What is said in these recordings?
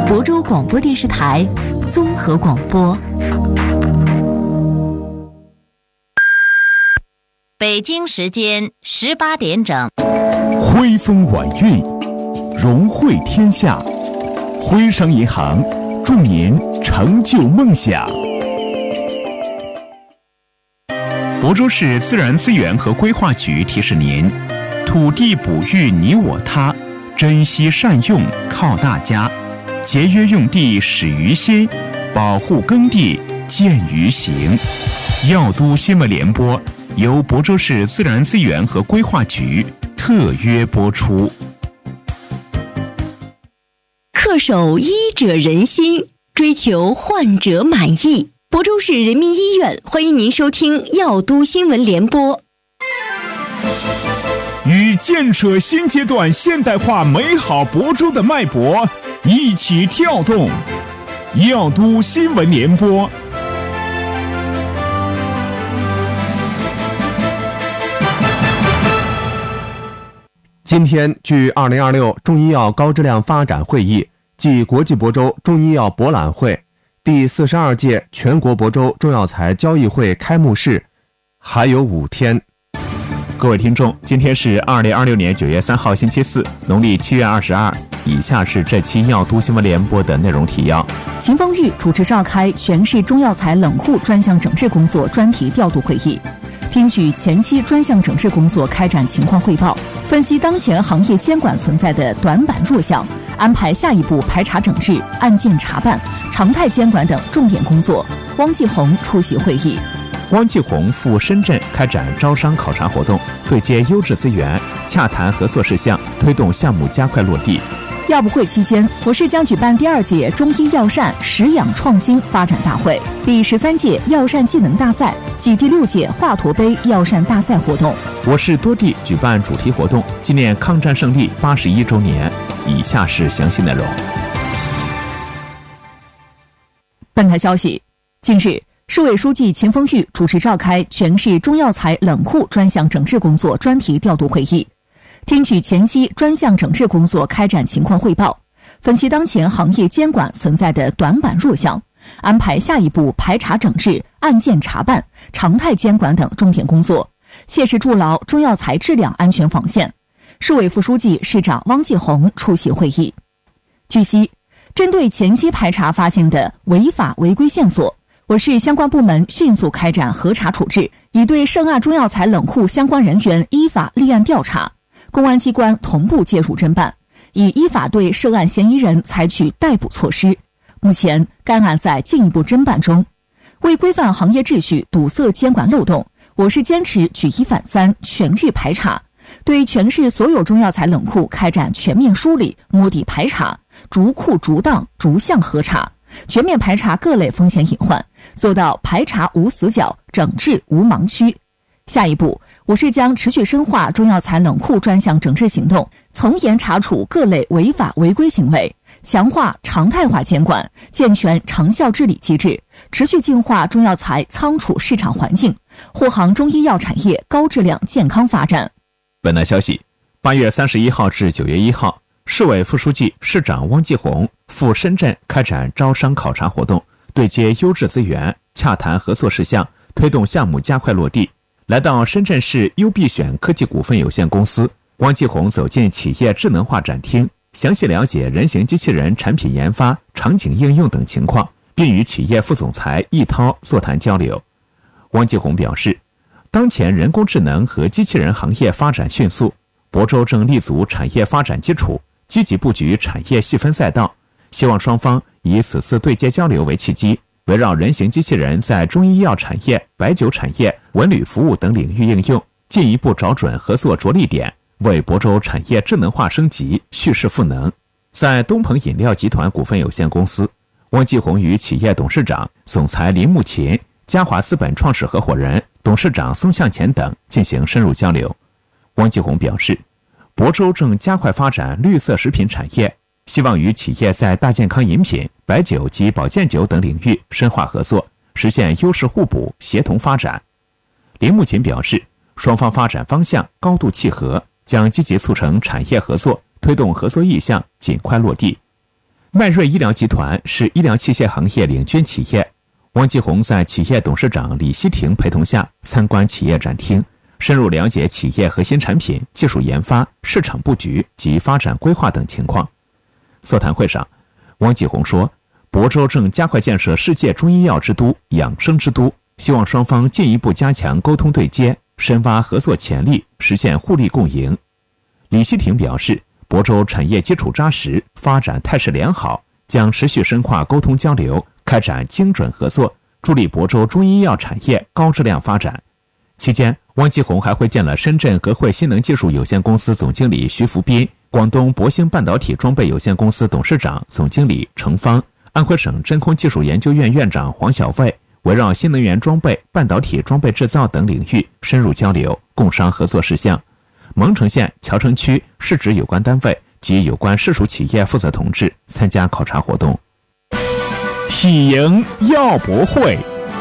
亳州广播电视台综合广播。 北京时间18点整， 徽风晚运，荣惠天下。徽商银行祝您成就梦想。亳州市自然资源和规划局提示您：土地哺育你我他，珍惜善用靠大家，节约用地始于心，保护耕地见于行。药都新闻联播由亳州市自然资源和规划局特约播出。 恪守医者仁心，追求患者满意。亳州市人民医院欢迎您收听药都新闻联播。 与建设新阶段现代化美好亳州的脉搏一起跳动，药都新闻联播。 今天，据2026中医药高质量发展会议暨国际亳州中医药博览会第42届全国亳州中药材交易会开幕式还有5天。 各位听众，今天是2026年9月3号星期四，农历7月22。以下是这期药都新闻联播的内容提要。 秦风玉主持召开全市中药材冷库专项整治工作专题调度会议，听取前期专项整治工作开展情况汇报，分析当前行业监管存在的短板弱项，安排下一步排查整治、案件查办、常态监管等重点工作。汪继红出席会议。 汪继红赴深圳开展招商考察活动，对接优质资源，洽谈合作事项，推动项目加快落地。 药博会期间，亳市将举办第2届中医药膳食养创新发展大会、第13届药膳技能大赛及第6届华佗杯药膳大赛活动。 亳市多地举办主题活动，纪念抗战胜利81周年。以下是详细内容。 本台消息，近日，市委书记秦风玉主持召开全市中药材冷库专项整治工作专题调度会议，听取前期专项整治工作开展情况汇报，分析当前行业监管存在的短板弱项，安排下一步排查整治、案件查办、常态监管等重点工作，切实筑牢中药材质量安全防线。市委副书记、市长汪继红出席会议。据悉，针对前期排查发现的违法违规线索，亳市相关部门迅速开展核查处置，已对涉案中药材冷库相关人员依法立案调查，公安机关同步介入侦办，已依法对涉案嫌疑人采取逮捕措施。目前，该案在进一步侦办中。为规范行业秩序、堵塞监管漏洞，亳市坚持举一反三，全域排查，对全市所有中药材冷库开展全面梳理、摸底排查，逐库逐档、逐项核查，全面排查各类风险隐患，做到排查无死角、整治无盲区。下一步，亳市将持续深化中药材冷库专项整治行动，从严查处各类违法违规行为，强化常态化监管，健全长效治理机制，持续净化中药材仓储市场环境，护航中医药产业高质量健康发展。 本台消息，8月31号至9月1号，市委副书记、市长汪继红赴深圳开展招商考察活动，对接优质资源，洽谈合作事项，推动项目加快落地。来到深圳市优必选科技股份有限公司，汪继红走进企业智能化展厅，详细了解人形机器人产品研发、场景应用等情况，并与企业副总裁易涛座谈交流。汪继红表示，当前人工智能和机器人行业发展迅速，亳州正立足产业发展基础，积极布局产业细分赛道，希望双方以此次对接交流为契机，围绕人形机器人在中医药产业、白酒产业、文旅服务等领域应用，进一步找准合作着力点，为亳州产业智能化升级蓄势赋能。在东鹏饮料集团股份有限公司，汪继红与企业董事长、总裁林木琴、嘉华资本创始合伙人、董事长宋向前等进行深入交流。汪继红表示，亳州正加快发展绿色食品产业，希望与企业在大健康饮品、白酒及保健酒等领域深化合作，实现优势互补、协同发展。林木琴表示，双方发展方向高度契合，将积极促成产业合作，推动合作意向尽快落地。 迈瑞医疗集团是医疗器械行业领军企业。汪继红在企业董事长李希廷陪同下参观企业展厅，深入了解企业核心产品、技术研发、市场布局及发展规划等情况。座谈会上，汪继红说，亳州正加快建设世界中医药之都、养生之都，希望双方进一步加强沟通对接，深挖合作潜力，实现互利共赢。李希廷表示，亳州产业基础扎实，发展态势良好，将持续深化沟通交流，开展精准合作，助力亳州中医药产业高质量发展。期间，汪继红还会见了深圳和汇新能技术有限公司总经理徐福斌、广东博兴半导体装备有限公司董事长、总经理程芳、安徽省真空技术研究院院长黄小卫，围绕新能源装备、半导体装备制造等领域深入交流，共商合作事项。蒙城县、谯城区市直有关单位及有关市属企业负责同志参加考察活动。 喜迎药博会。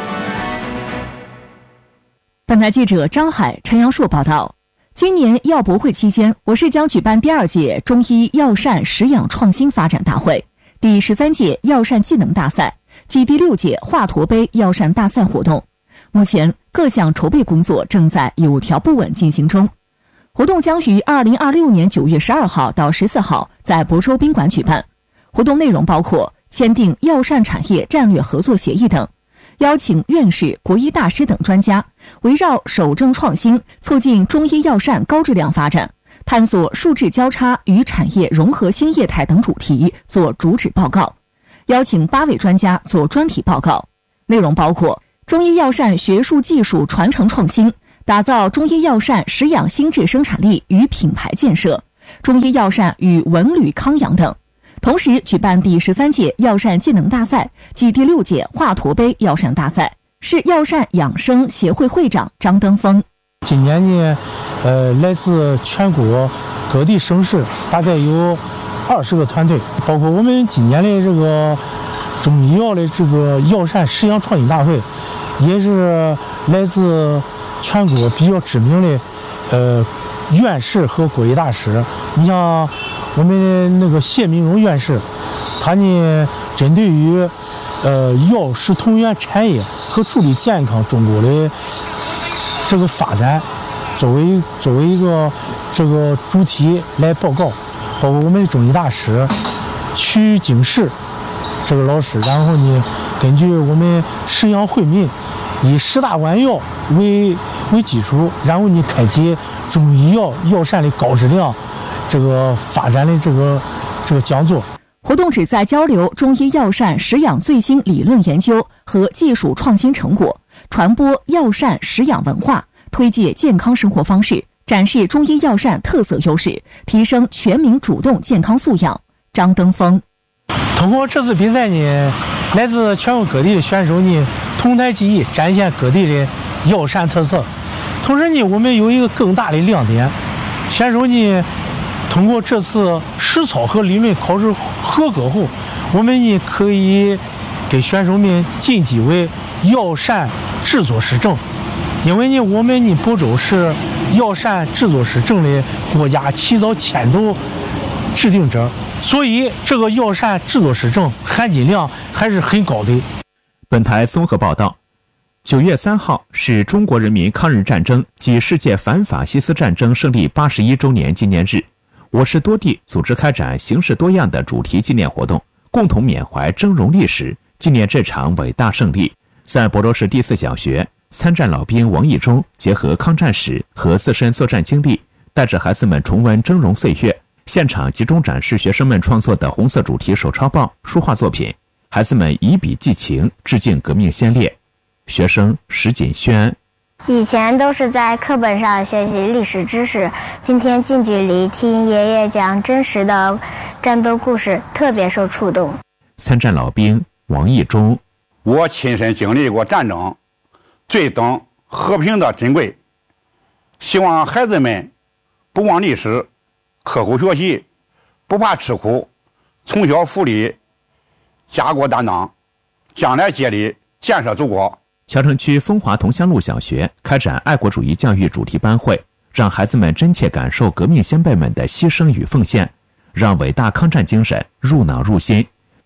本台记者张海、陈阳硕报道，今年药博会期间，我市将举办第2届中医药膳食养创新发展大会、第13届药膳技能大赛及第6届华佗杯药膳大赛活动。目前各项筹备工作正在有条不紊进行中。活动将于2026年9月12号到14号在亳州宾馆举办。活动内容包括签订药膳产业战略合作协议等，邀请院士、国医大师等专家，围绕守正创新、促进中医药膳高质量发展、探索数质交叉与产业融合新业态等主题做主旨报告，邀请8位专家做专题报告。内容包括中医药膳学术技术传承创新，打造中医药膳食养心智生产力与品牌建设，中医药膳与文旅康养等。同时举办第13届药膳技能大赛及第6届华佗杯药膳大赛。市药膳养生协会会长张登峰： 今年呢，来自全国各地省市大概有20个团队，包括我们今年的这个中医药的这个药膳食养创新大会，也是来自全国比较知名的院士和国医大师。你像我们那个谢明荣院士，他呢针对于药食同源产业和助力健康中国的这个发展，作为一个这个主题来报告。包括我们的中医大师曲景世这个老师，然后呢根据我们食养惠民，以10大碗药为基础，然后呢开启中医药膳的高质量这个发展的这个讲座。 活动旨在交流中医药膳食养最新理论研究和技术创新成果，传播药膳食养文化，推介健康生活方式，展示中医药膳特色优势，提升全民主动健康素养。张登峰： 通过这次比赛呢，来自全国各地的选手呢同台技艺，展现各地的药膳特色。同时呢，我们有一个更大的亮点，选手呢通过这次实操和理论考试合格后，我们呢可以给选手们晋级为药膳制作师证。因为呢，我们呢亳州是药膳制作师证的国家起草牵头制定者，所以这个药膳制作师证含金量还是很高的。 本台综合报道，9月3号是中国人民抗日战争及世界反法西斯战争胜利81周年纪念日。我市多地组织开展形式多样的主题纪念活动，共同缅怀峥嵘历史，纪念这场伟大胜利。在亳州市第4小学，参战老兵王义忠结合抗战史和自身作战经历，带着孩子们重温峥嵘岁月，现场集中展示学生们创作的红色主题手抄报、书画作品，孩子们以笔寄情，致敬革命先烈。学生石锦轩： 以前都是在课本上学习历史知识，今天近距离听爷爷讲真实的战斗故事，特别受触动。 参战老兵王义忠： 我亲身经历过战争，最懂和平的珍贵，希望孩子们不忘历史，刻苦学习，不怕吃苦，从小复立家国担当，将来接力建设祖国。 谯城区丰华同乡路小学开展爱国主义教育主题班会，让孩子们真切感受革命先辈们的牺牲与奉献，让伟大抗战精神入脑入心，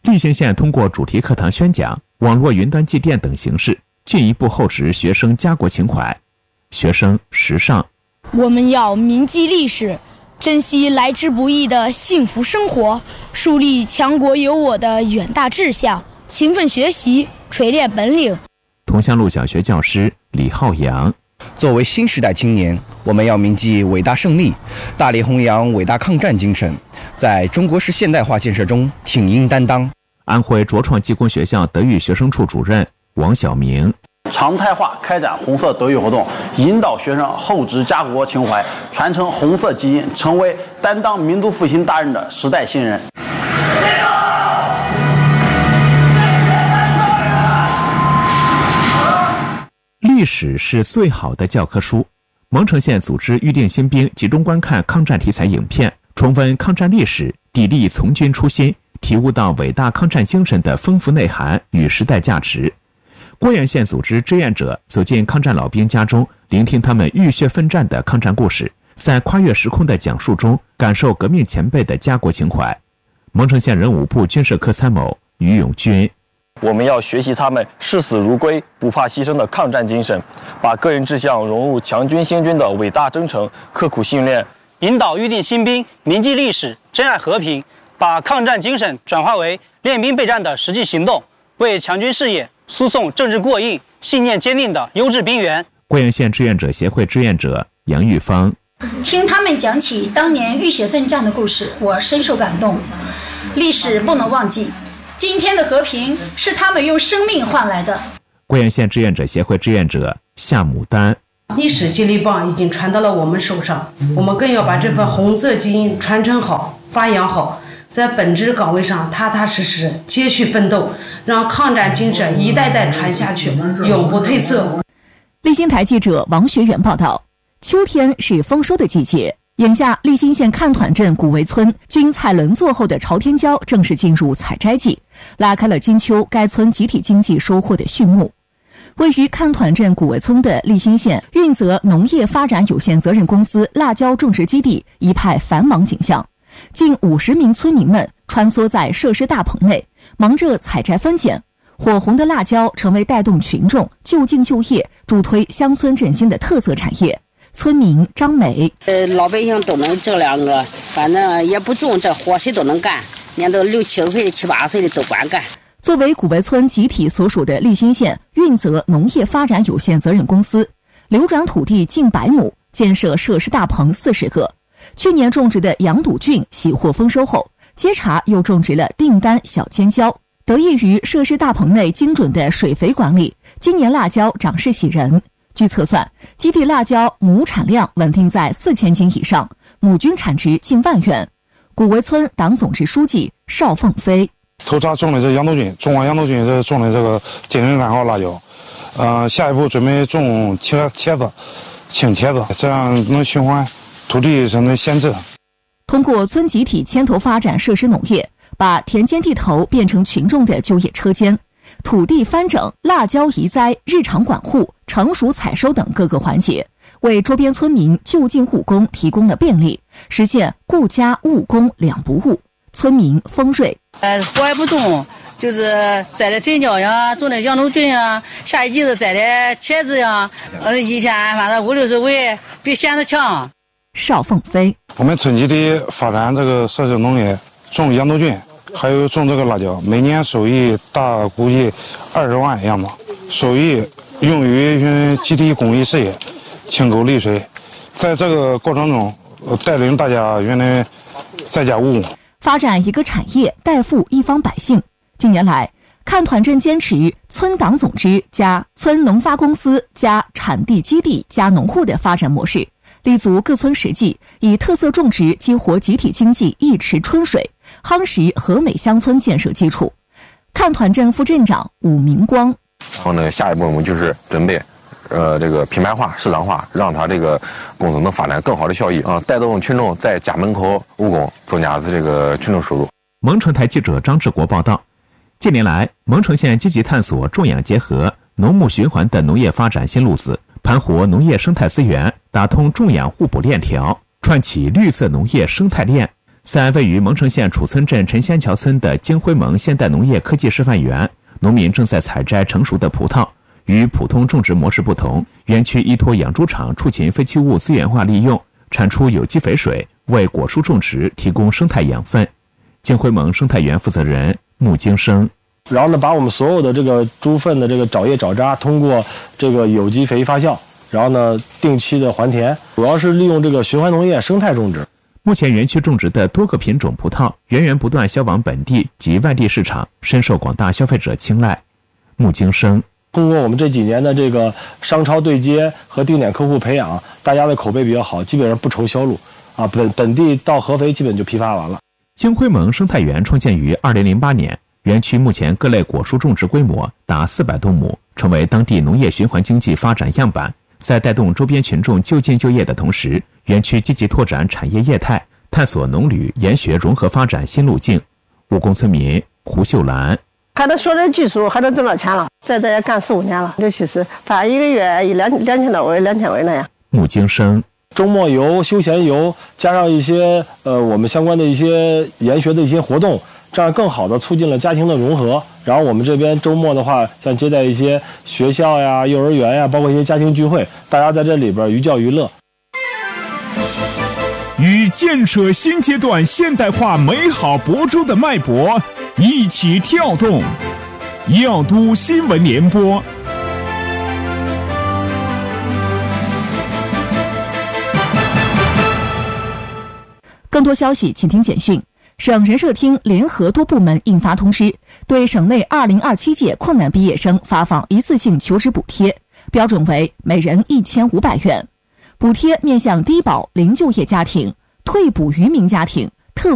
利兴县通过主题课堂宣讲、网络云端祭奠等形式，进一步厚植学生家国情怀。学生时尚， 我们要铭记历史，珍惜来之不易的幸福生活，树立强国有我的远大志向，勤奋学习，锤炼本领。 桐乡路小学教师李浩洋， 作为新时代青年，我们要铭记伟大胜利，大力弘扬伟大抗战精神，在中国式现代化建设中挺膺担当。 安徽卓创技工学校德育学生处主任王晓明， 常态化开展红色德育活动，引导学生厚植家国情怀，传承红色基因，成为担当民族复兴大任的时代新人。 历史是最好的教科书。蒙城县组织预定新兵集中观看抗战题材影片，重温抗战历史，砥砺从军初心，体悟到伟大抗战精神的丰富内涵与时代价值。郭阳县组织志愿者走进抗战老兵家中，聆听他们浴血奋战的抗战故事，在跨越时空的讲述中感受革命前辈的家国情怀。蒙城县人武部军事科参谋于永军， 我们要学习他们视死如归、不怕牺牲的抗战精神，把个人志向融入强军兴军的伟大征程，刻苦训练， 引导预定新兵铭记历史、珍爱和平，把抗战精神转化为练兵备战的实际行动，为强军事业输送政治过硬、信念坚定的优质兵员。 贵阳县志愿者协会志愿者杨玉芳， 听他们讲起当年浴血奋战的故事，我深受感动。历史不能忘记，今天的和平是他们用生命换来的。 贵阳县志愿者协会志愿者夏牡丹， 历史接力棒已经传到了我们手上，我们更要把这份红色基因传承好、发扬好，在本职岗位上踏踏实实接续奋斗，让抗战精神一代代传下去，永不褪色。 立新台记者王学元报道，秋天是丰收的季节，眼下立新县看团镇古围村均菜轮作后的朝天椒正式进入采摘季，拉开了金秋该村集体经济收获的序幕。位于看团镇古围村的立新县运泽农业发展有限责任公司辣椒种植基地一派繁忙景象，近50名村民们穿梭在设施大棚内，忙着采摘分拣。火红的辣椒成为带动群众就近就业、助推乡村振兴的特色产业。村民张美， 老百姓都能这两个，反正也不重，这活谁都能干，连都6、7岁的、7、8岁的都管干。 作为古围村集体所属的立新县运泽农业发展有限责任公司，流转土地近100亩，建设设施大棚40个。去年种植的羊肚菌喜获丰收后，接茬又种植了订单小尖椒。得益于设施大棚内精准的水肥管理，今年辣椒长势喜人。据测算，基地辣椒亩产量稳定在4000斤以上，亩均产值近10000元。古围村党总支书记邵凤飞， 头茬种的这羊肚菌，种完羊肚菌这种的这个金针干号辣椒，下一步准备种青茄子，这样能循环土地上的闲置。 通过村集体牵头发展设施农业，把田间地头变成群众的就业车间，土地翻整、辣椒移栽、日常管护、成熟采收等各个环节，为周边村民就近务工提供了便利，实现顾家务工两不误。村民丰瑞， 活也不种，就是摘点针椒呀，种点羊肚菌呀，下一季子摘点茄子呀，一天反正50、60尾，比闲着强。 邵凤飞， 我们村集体发展这个设施农业，种羊肚菌，还有种这个辣椒，每年收益大估计20万样子，收益用于集体公益事业，清沟利水。在这个过程中，带领大家原来在家务工， 发展一个产业，代富一方百姓。近年来，看团镇坚持村党总支加村农发公司加产地基地加农户的发展模式，立足各村实际，以特色种植激活集体经济一池春水，夯实和美乡村建设基础。看团镇副镇长武明光， 然后呢，下一步我们就是准备这个品牌化、市场化，让它这个公司能发展更好的效益啊，带动群众在家门口务工，增加这个群众收入。 蒙城台记者张志国报道，近年来，蒙城县积极探索种养结合、农牧循环的农业发展新路子，盘活农业生态资源，打通种养互补链条，串起绿色农业生态链。 在位于蒙城县楚村镇陈仙桥村的金辉盟现代农业科技示范园，农民正在采摘成熟的葡萄。与普通种植模式不同，园区依托养猪场畜禽废弃物资源化利用，产出有机肥水，为果蔬种植提供生态养分。金辉盟生态园负责人穆京生， 然后呢，把我们所有的这个猪粪的这个沼液沼渣，通过这个有机肥发酵，然后呢定期的还田，主要是利用这个循环农业生态种植。 目前园区种植的多个品种葡萄源源不断销往本地及外地市场，深受广大消费者青睐。穆京生， 通过我们这几年的这个商超对接和定点客户培养，大家的口碑比较好，基本上不愁销路啊，本地到合肥基本就批发完了。 金辉盟生态园创建于2008年，园区目前各类果蔬种植规模达400多亩，成为当地农业循环经济发展样板。在带动周边群众就近就业的同时，园区积极拓展产业业态，探索农旅研学融合发展新路径。务工村民胡秀兰， 还能学点技术，还能挣到钱了，在这也干4、5年了，这其实反正一个月2000多位2000位那样。 穆京生， 周末游、休闲游，加上一些我们相关的一些研学的一些活动，这样更好的促进了家庭的融合。然后我们这边周末的话，像接待一些学校呀、幼儿园呀，包括一些家庭聚会，大家在这里边寓教于乐。 与建设新阶段现代化美好亳州的脉搏一起跳动。耀都新闻联播。 更多消息请听简讯。省人社厅联合多部门印发通知，对省内2027届困难毕业生发放一次性求职补贴，标准为每人1500元。补贴面向低保、零就业家庭、退补渔民家庭、